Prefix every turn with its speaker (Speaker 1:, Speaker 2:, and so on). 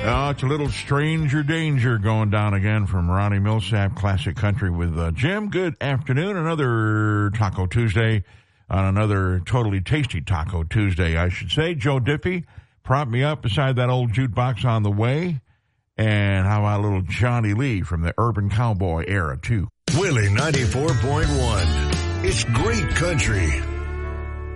Speaker 1: It's a little Stranger Danger going down again from Ronnie Millsap, Classic Country with Jim. Good afternoon. Another Taco Tuesday on another totally tasty Taco Tuesday, I should say. Joe Diffie propped me up beside that old jukebox on the way. And how about a little Johnny Lee from the Urban Cowboy era, too?
Speaker 2: Willie 94.1. It's great country.